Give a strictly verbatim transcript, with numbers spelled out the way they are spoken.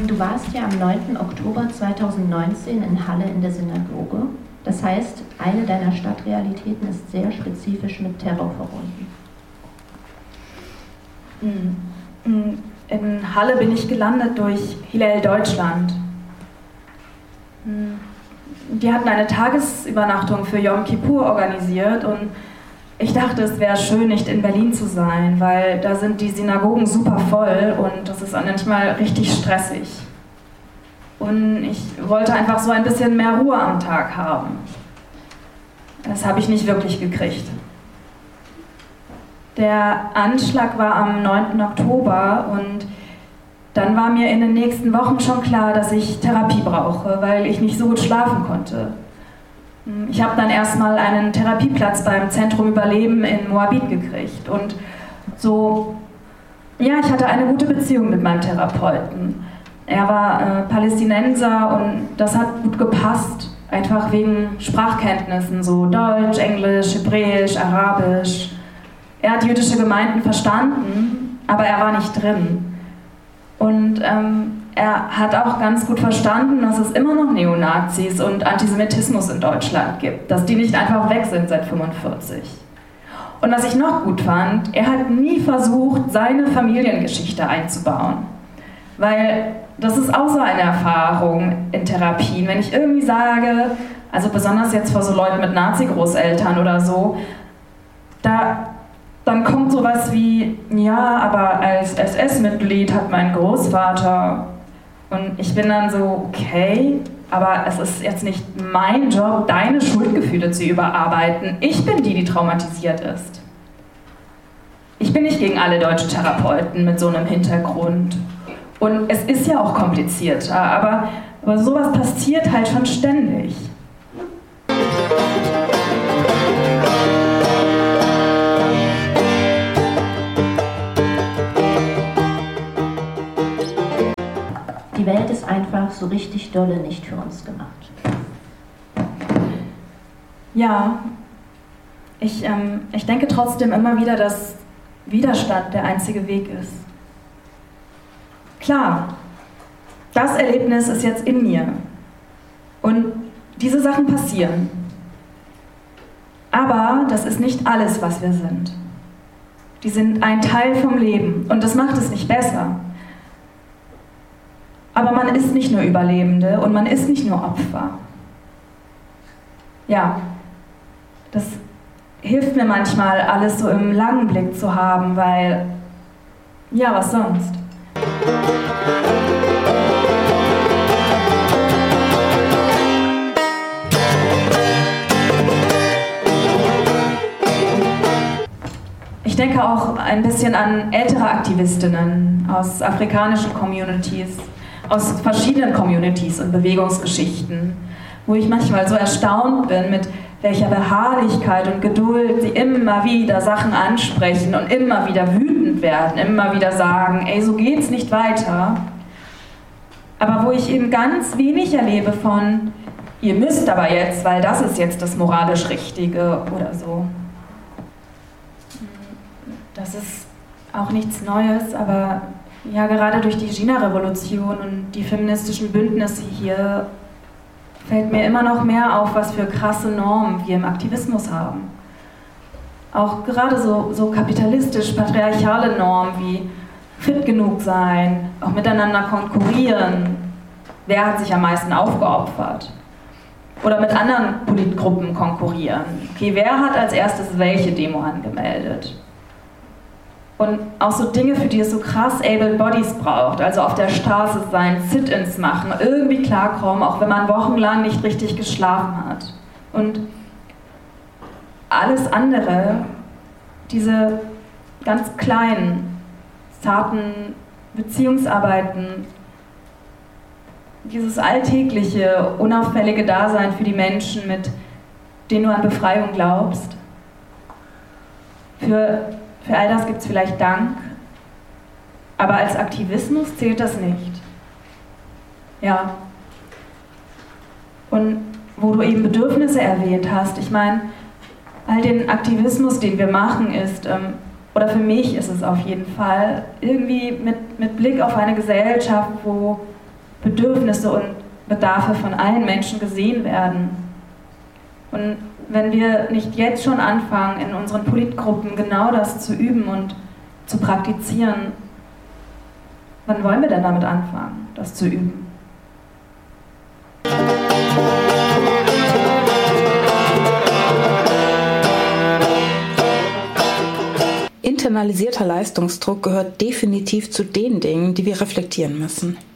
Du warst ja am neunten Oktober zweitausendneunzehn in Halle in der Synagoge. Das heißt, eine deiner Stadtrealitäten ist sehr spezifisch mit Terror verbunden. In Halle bin ich gelandet durch Hillel Deutschland. Die hatten eine Tagesübernachtung für Yom Kippur organisiert und ich dachte, es wäre schön, nicht in Berlin zu sein, weil da sind die Synagogen super voll und das ist manchmal richtig stressig. Und ich wollte einfach so ein bisschen mehr Ruhe am Tag haben. Das habe ich nicht wirklich gekriegt. Der Anschlag war am neunten Oktober und dann war mir in den nächsten Wochen schon klar, dass ich Therapie brauche, weil ich nicht so gut schlafen konnte. Ich habe dann erstmal einen Therapieplatz beim Zentrum Überleben in Moabit gekriegt und so, ja, ich hatte eine gute Beziehung mit meinem Therapeuten. Er war äh, Palästinenser und das hat gut gepasst, einfach wegen Sprachkenntnissen, so Deutsch, Englisch, Hebräisch, Arabisch. Er hat jüdische Gemeinden verstanden, aber er war nicht drin. Und ähm, er hat auch ganz gut verstanden, dass es immer noch Neonazis und Antisemitismus in Deutschland gibt, dass die nicht einfach weg sind seit fünfundvierzig. Und was ich noch gut fand, er hat nie versucht, seine Familiengeschichte einzubauen. Weil das ist auch so eine Erfahrung in Therapien. Wenn ich irgendwie sage, also besonders jetzt vor so Leuten mit Nazi-Großeltern oder so, da... dann kommt sowas wie, ja, aber als S S-Mitglied hat mein Großvater, und ich bin dann so, okay, aber es ist jetzt nicht mein Job, deine Schuldgefühle zu überarbeiten. Ich bin die, die traumatisiert ist. Ich bin nicht gegen alle deutschen Therapeuten mit so einem Hintergrund. Und es ist ja auch komplizierter, aber, aber sowas passiert halt schon ständig. Die Welt ist einfach so richtig dolle nicht für uns gemacht. Ja, ich, ähm, ich denke trotzdem immer wieder, dass Widerstand der einzige Weg ist. Klar, das Erlebnis ist jetzt in mir und diese Sachen passieren. Aber das ist nicht alles, was wir sind. Die sind ein Teil vom Leben und das macht es nicht besser. Aber man ist nicht nur Überlebende und man ist nicht nur Opfer. Ja, das hilft mir manchmal, alles so im langen Blick zu haben, weil, ja, was sonst? Ich denke auch ein bisschen an ältere Aktivistinnen aus afrikanischen Communities, aus verschiedenen Communities und Bewegungsgeschichten, wo ich manchmal so erstaunt bin, mit welcher Beharrlichkeit und Geduld sie immer wieder Sachen ansprechen und immer wieder wütend werden, immer wieder sagen, ey, so geht's nicht weiter. Aber wo ich eben ganz wenig erlebe von, ihr müsst aber jetzt, weil das ist jetzt das moralisch Richtige oder so. Das ist auch nichts Neues, aber ja, gerade durch die China-Revolution und die feministischen Bündnisse hier fällt mir immer noch mehr auf, was für krasse Normen wir im Aktivismus haben. Auch gerade so, so kapitalistisch-patriarchale Normen wie fit genug sein, auch miteinander konkurrieren, wer hat sich am meisten aufgeopfert. Oder mit anderen Politgruppen konkurrieren. Okay, wer hat als erstes welche Demo angemeldet? Und auch so Dinge, für die es so krass able Bodies braucht, also auf der Straße sein, Sit-ins machen, irgendwie klarkommen, auch wenn man wochenlang nicht richtig geschlafen hat. Und alles andere, diese ganz kleinen, zarten Beziehungsarbeiten, dieses alltägliche, unauffällige Dasein für die Menschen, mit denen du an Befreiung glaubst, für Für all das gibt es vielleicht Dank, aber als Aktivismus zählt das nicht. Ja. Und wo du eben Bedürfnisse erwähnt hast, ich meine, all den Aktivismus, den wir machen, ist, ähm, oder für mich ist es auf jeden Fall, irgendwie mit, mit Blick auf eine Gesellschaft, wo Bedürfnisse und Bedarfe von allen Menschen gesehen werden. Und wenn wir nicht jetzt schon anfangen, in unseren Politgruppen genau das zu üben und zu praktizieren, wann wollen wir denn damit anfangen, das zu üben? Internalisierter Leistungsdruck gehört definitiv zu den Dingen, die wir reflektieren müssen.